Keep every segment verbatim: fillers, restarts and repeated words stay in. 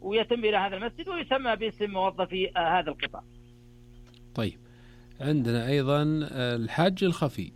ويتم إلى هذا المسجد ويسمى باسم موظفي هذا القطاع. طيب عندنا أيضا الحج الخفي.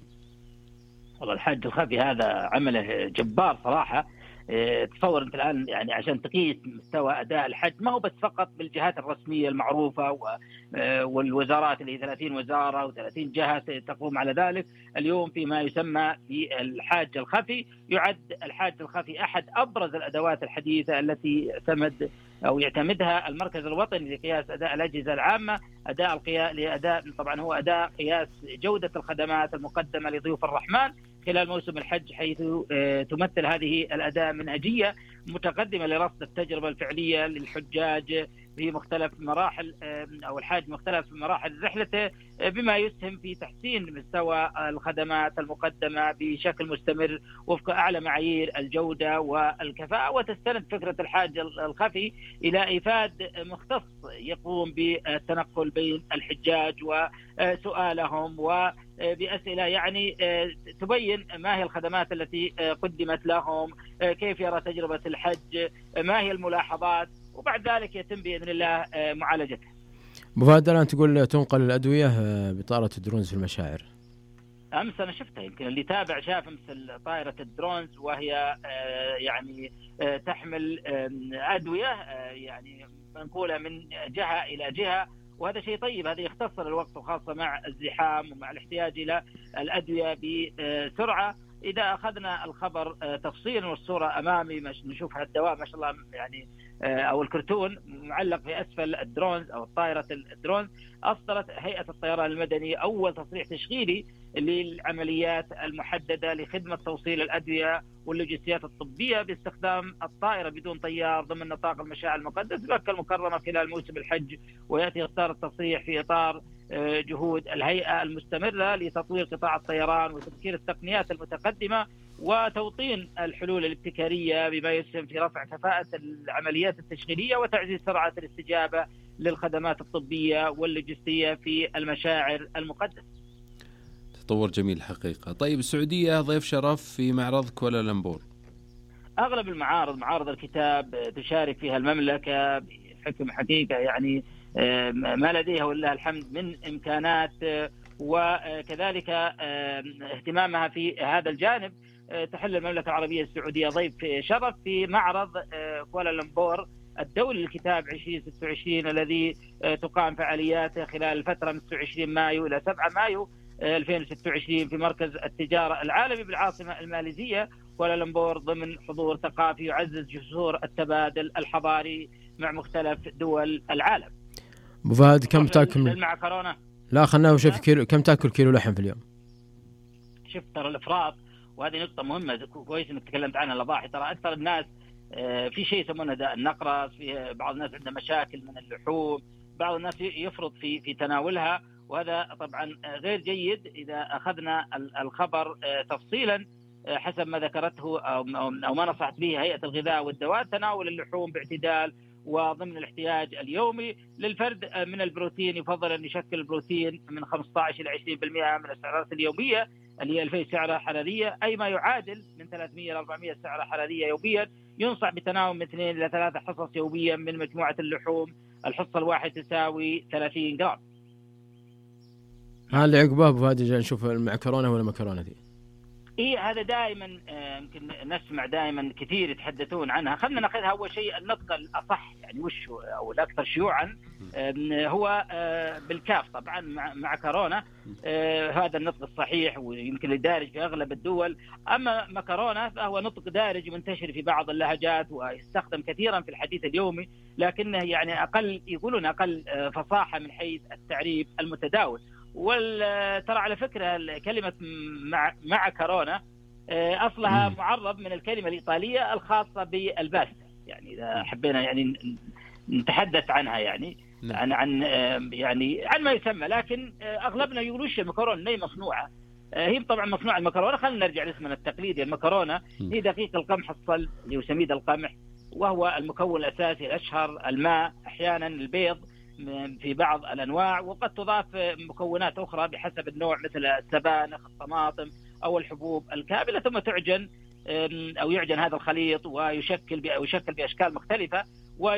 والله الحج الخفي هذا عمله جبار صراحة. تصور أنت الآن يعني عشان تقيس مستوى أداء الحج ما هو بس فقط بالجهات الرسمية المعروفة والوزارات اللي ثلاثين وزارة وثلاثين جهة تقوم على ذلك. اليوم فيما يسمى بالحاج الخفي، يعد الحاج الخفي أحد أبرز الأدوات الحديثة التي اعتمد أو يعتمدها المركز الوطني لقياس أداء الأجهزة العامة، أداء القياس لأداء طبعا هو أداء قياس جودة الخدمات المقدمة لضيوف الرحمن خلال موسم الحج، حيث تمثل هذه الأداة منهجية متقدمة لرصد التجربة الفعلية للحجاج في مختلف مراحل أو الحاج مختلف مراحل رحلته، بما يسهم في تحسين مستوى الخدمات المقدمة بشكل مستمر وفق أعلى معايير الجودة والكفاءة. وتستند فكرة الحاج الخفي إلى إيفاد مختص يقوم بالتنقل بين الحجاج وسؤالهم وبأسئلة يعني تبين ما هي الخدمات التي قدمت لهم، كيف يرى تجربة الحج، ما هي الملاحظات، وبعد ذلك يتم بإذن الله معالجتها. أبو فهد الآن تقول تنقل الأدوية بطائرة الدرونز في المشاعر. أمس أنا شفتها، يمكن اللي تابع شاف أمس طائرة الدرونز وهي يعني تحمل أدوية يعني منقولة من جهة إلى جهة، وهذا شيء طيب. هذا يختصر الوقت وخاصة مع الزحام ومع الاحتياج إلى الأدوية بسرعة. إذا أخذنا الخبر تفصيلا والصورة أمامي نشوف الدواء ما شاء الله يعني أو الكرتون معلق في أسفل الدرونز أو طائرة الدرونز. أصدرت هيئة الطيران المدني أول تصريح تشغيلي للعمليات المحددة لخدمة توصيل الأدوية واللوجستيات الطبية باستخدام الطائرة بدون طيار ضمن نطاق المشاعر المقدس مكة المكرمة خلال موسم الحج. ويأتي إصدار التصريح في إطار جهود الهيئة المستمرة لتطوير قطاع الطيران وتفكير التقنيات المتقدمة وتوطين الحلول الابتكارية بما يسهم في رفع كفاءة العمليات التشغيلية وتعزيز سرعة الاستجابة للخدمات الطبية واللوجستية في المشاعر المقدسة. تطور جميل حقيقة. طيب السعودية ضيف شرف في معرض كوالالمبور. أغلب المعارض معارض الكتاب تشارك فيها المملكة بحكم حقيقة يعني ما لديها ولله الحمد من إمكانات، وكذلك اهتمامها في هذا الجانب. تحل المملكة العربية السعودية ضيف شرف في معرض كوالالمبور الدولي للكتاب عشرين ستة وعشرين الذي تقام فعالياته خلال الفترة من ستة وعشرين مايو إلى سبعة مايو ألفين وستة وعشرين في مركز التجارة العالمي بالعاصمة الماليزية كوالالمبور، ضمن حضور ثقافي يعزز جسور التبادل الحضاري مع مختلف دول العالم. أبو فهد كم تاكل مع كورونا؟ لا خلنا نشوف كيلو كم تاكل كيلو لحم في اليوم؟ شفت ترى الافراط، وهذه نقطة مهمة كويس انك تكلمت عنها الأضاحي. ترى أكثر الناس في شيء يسمونه داء النقرس، في بعض الناس عنده مشاكل من اللحوم، بعض الناس يفرط في في تناولها، وهذا طبعا غير جيد. إذا أخذنا الخبر تفصيلا حسب ما ذكرته أو ما نصحت به هيئة الغذاء والدواء، تناول اللحوم باعتدال وضمن الاحتياج اليومي للفرد من البروتين. يفضل أن يشكل البروتين من خمسة عشر إلى عشرين بالمئة من السعرات اليومية اللي هي ألفين سعرة حرارية، أي ما يعادل من ثلاثمئة إلى أربعمئة سعرة حرارية يوميا. ينصح بتناول من اثنين إلى ثلاثة حصص يوميا من مجموعة اللحوم، الحصة الواحدة تساوي ثلاثين جرام. هذا اللي عقبه أبو فهد نشوف المعكرونة ولا مكرونة دي؟ إيه هذا دائما يمكن نسمع دائما كثير يتحدثون عنها. خلنا ناخذها أول شيء النطق الأصح يعني وش أو الأكثر شيوعا هو بالكاف طبعا مع كورونا، هذا النطق الصحيح ويمكن الدارج في أغلب الدول. أما مكرونة فهو نطق دارج منتشر في بعض اللهجات ويستخدم كثيرا في الحديث اليومي، لكنه يعني أقل يقولون أقل فصاحة من حيث التعريف المتداول. وترى على فكرة كلمة مع, مع كورونا أصلها معرب من الكلمة الإيطالية الخاصة بالباستا، يعني إذا حبينا يعني نتحدث عنها يعني عن عن يعني عن ما يسمى، لكن أغلبنا يقولوش المكرونة هي مصنوعة، هي طبعا مصنوعة المكرونة. خلينا نرجع لاسمنا التقليدي. المكرونة هي دقيق القمح الصلب اللي هو سميد القمح، وهو المكون الأساسي الأشهر، الماء، أحيانا البيض في بعض الأنواع، وقد تضاف مكونات أخرى بحسب النوع مثل السبانخ، الطماطم أو الحبوب الكاملة، ثم تعجن أو يعجن هذا الخليط ويشكل يشكل بأشكال مختلفة